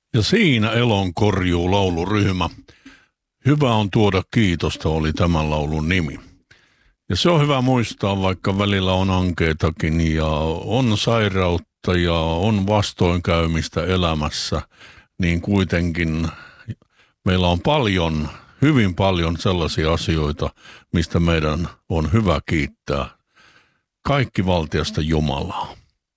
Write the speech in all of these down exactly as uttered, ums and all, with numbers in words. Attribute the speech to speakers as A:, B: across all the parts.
A: Ja siinä Elonkorjuu lauluryhmä. Hyvä on tuoda kiitosta oli tämän laulun nimi. Ja se on hyvä muistaa, vaikka välillä on ankeetakin ja on sairautta ja on vastoinkäymistä elämässä, niin kuitenkin meillä on paljon, hyvin paljon sellaisia asioita, mistä meidän on hyvä kiittää kaikki valtiasta Jumalaa.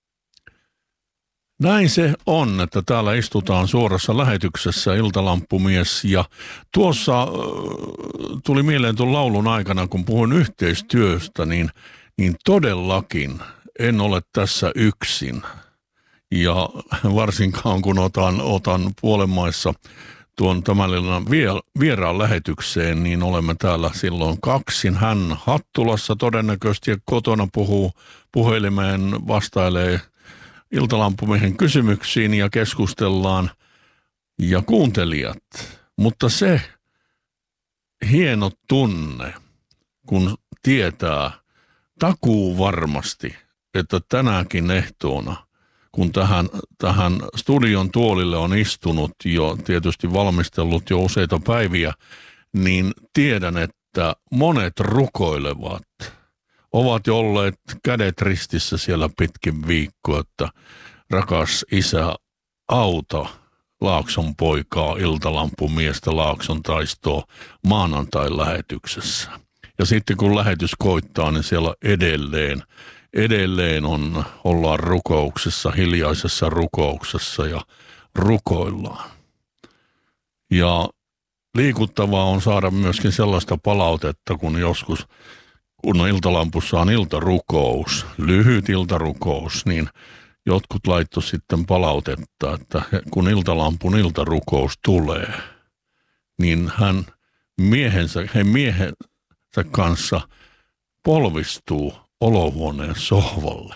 A: Näin se on, että täällä istutaan suorassa lähetyksessä Iltalamppumies ja tuossa äh, tuli mieleen tuon laulun aikana, kun puhun yhteistyöstä, niin, niin todellakin en ole tässä yksin. Ja varsinkaan kun otan, otan puolenmaissa tuon tämän illan vieraan lähetykseen, niin olemme täällä silloin kaksin. Hän Hattulassa todennäköisesti ja kotona puhuu puhelimeen, vastailee Iltalampumiehen kysymyksiin ja keskustellaan ja kuuntelijat. Mutta se hieno tunne, kun tietää takuu varmasti, että tänäkin ehtoona, kun tähän, tähän studion tuolille on istunut jo tietysti valmistellut jo useita päiviä, niin tiedän, että monet rukoilevat. Ovat jo olleet kädet ristissä siellä pitkin viikkoa, että rakas isä, auta Laakson poikaa, Iltalampumiestä Laakson taistoa maanantain lähetyksessä. Ja sitten kun lähetys koittaa, niin siellä edelleen, edelleen on, ollaan rukouksessa, hiljaisessa rukouksessa ja rukoillaan. Ja liikuttavaa on saada myöskin sellaista palautetta, kun joskus kun Iltalampussa on iltarukous, lyhyt iltarukous, niin jotkut laittoi sitten palautetta, että kun Iltalampun iltarukous tulee, niin hän miehensä, he miehensä kanssa polvistuu olohuoneen sohvalle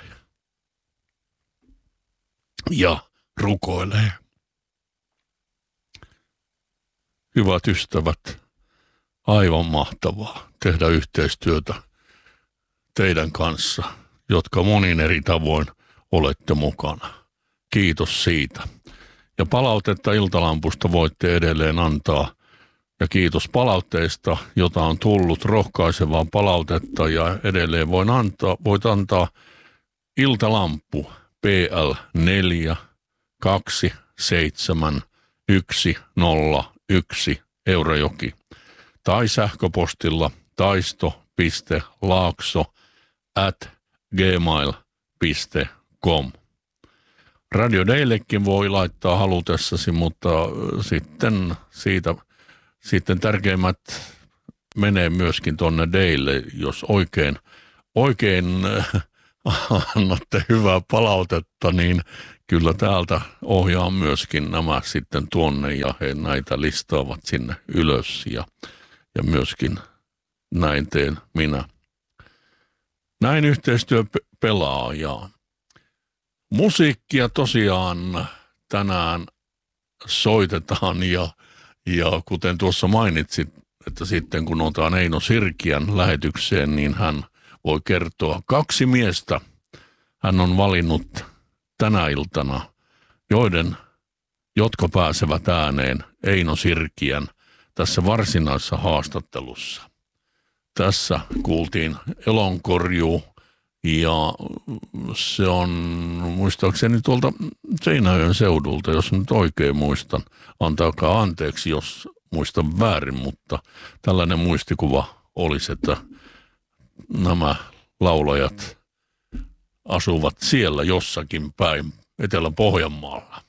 A: ja rukoilee. Hyvät ystävät, aivan mahtavaa tehdä yhteistyötä teidän kanssa, jotka monin eri tavoin olette mukana. Kiitos siitä. Ja palautetta Iltalampusta voitte edelleen antaa. Ja kiitos palautteista, jota on tullut, rohkaisevaa palautetta. Ja edelleen voin antaa, voit antaa Iltalampu P L neljä kaksi seitsemän yksi nolla yksi Eurajoki tai sähköpostilla taisto.laakso at gmail piste com. Radio Daillekin voi laittaa halutessasi, mutta sitten siitä sitten tärkeimmät menee myöskin tonne Daille, jos oikein, oikein annatte hyvää palautetta, niin kyllä täältä ohjaa myöskin nämä sitten tuonne ja he näitä listaavat sinne ylös ja, ja myöskin näin teen minä. Näin yhteistyö pelaa ja musiikkia tosiaan tänään soitetaan ja, ja kuten tuossa mainitsit, että sitten kun otetaan Eino Sirkiän lähetykseen, niin hän voi kertoa kaksi miestä. Hän on valinnut tänä iltana, joiden, jotka pääsevät ääneen Eino Sirkiän tässä varsinaisessa haastattelussa. Tässä kuultiin Elonkorjuu ja se on muistaakseni tuolta Seinäjoen seudulta, jos nyt oikein muistan. Antaakaa anteeksi, jos muistan väärin, mutta tällainen muistikuva olisi, että nämä laulajat asuvat siellä jossakin päin Etelä-Pohjanmaalla.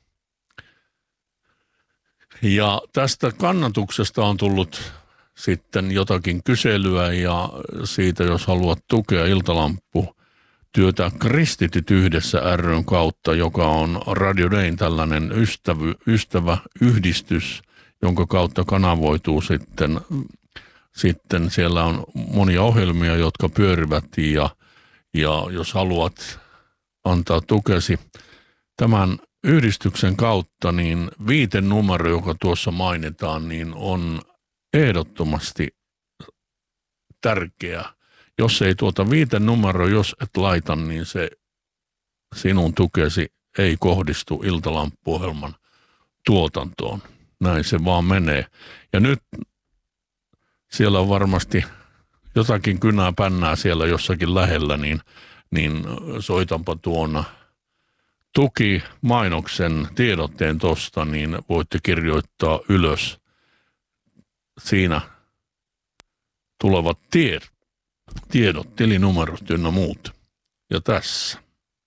A: Ja tästä kannatuksesta on tullut sitten jotakin kyselyä ja siitä, jos haluat tukea Iltalamppu työtä Kristityt yhdessä ry:n kautta, joka on Radio Dayn tällainen ystävy, ystäväyhdistys, jonka kautta kanavoituu sitten, sitten siellä on monia ohjelmia, jotka pyörivät ja, ja jos haluat antaa tukesi tämän yhdistyksen kautta, niin viitenumero, joka tuossa mainitaan, niin on ehdottomasti tärkeä. Jos ei tuota viitenumero, jos et laita, niin se sinun tukesi ei kohdistu Iltalampu-ohjelman tuotantoon. Näin se vaan menee. Ja nyt siellä on varmasti jotakin kynää pännää siellä jossakin lähellä, niin, niin soitanpa tuon tuki mainoksen tiedotteen tosta, niin voitte kirjoittaa ylös siinä tulevat tiedot, tiedot tilinumerot ynnä muut. Ja tässä.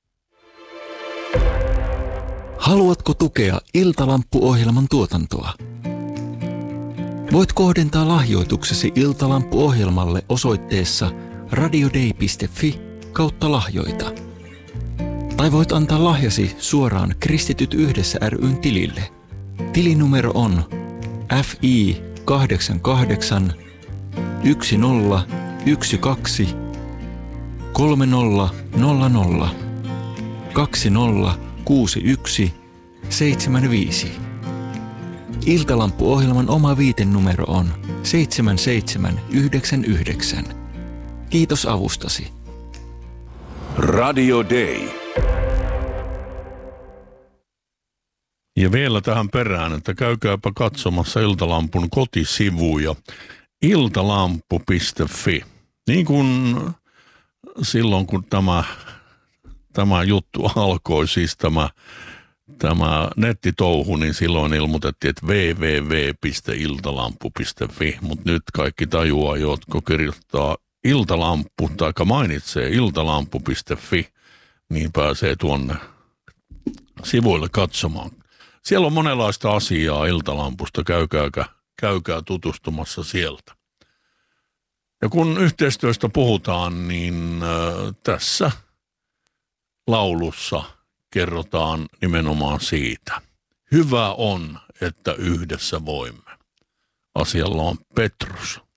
B: Haluatko tukea Iltalampu-ohjelman tuotantoa? Voit kohdentaa lahjoituksesi Iltalampu-ohjelmalle osoitteessa radiodei piste fi kautta lahjoita. Tai voit antaa lahjasi suoraan Kristityt yhdessä ry:n tilille. Tilinumero on F I kahdeksan kahdeksan yksi nolla yksi kaksi kolme nolla nolla nolla kaksi nolla kuusi yksi seitsemän viisi. Iltalampu-ohjelman oma viitenumero on seitsemän seitsemän yhdeksän yhdeksän. Kiitos avustasi.
C: Radio Day.
A: Ja vielä tähän perään, että käykääpä katsomassa Iltalampun kotisivuja iltalampu piste fi. Niin kuin silloin, kun tämä, tämä juttu alkoi, siis tämä, tämä nettitouhu, niin silloin ilmoitettiin, että double-u double-u double-u piste iltalampu piste fi, mutta nyt kaikki tajuaa, jotka kirjoittaa Iltalampu tai mainitsee iltalampu piste fi, niin pääsee tuonne sivuille katsomaan. Siellä on monenlaista asiaa Iltalampusta, käykää, käykää tutustumassa sieltä. Ja kun yhteistyöstä puhutaan, niin äh, tässä laulussa kerrotaan nimenomaan siitä. Hyvä on, että yhdessä voimme. Asialla on Petrus.